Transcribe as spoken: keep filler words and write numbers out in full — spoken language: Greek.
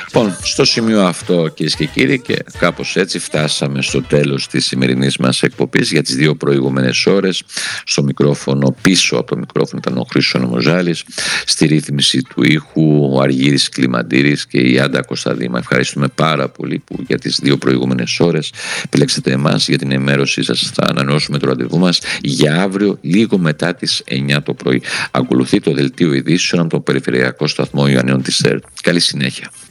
Λοιπόν, στο σημείο αυτό, κυρίες και κύριοι, και κάπως έτσι φτάσαμε στο τέλος της σημερινής μας εκπομπής. Για τις δύο προηγούμενες ώρες στο μικρόφωνο, πίσω από το μικρόφωνο, ήταν ο Χρήστος Νομοζάλης, στη ρύθμιση του ήχου ο Αργύρης Κλιμαντήρης και η Άντα Κωνσταντίμα. Ευχαριστούμε πάρα πολύ που για τις δύο προηγούμενες ώρες επιλέξατε εμάς για την ενημέρωσή σας. Θα ανανεώσουμε το ραντεβού μας για αύριο λίγο μετά τις εννιά το πρωί. Ακολουθεί το δελτίο ειδήσεων από τον περιφερειακό σταθμό Ιωαννίνων της ΕΡΤ. Καλή συνέχεια.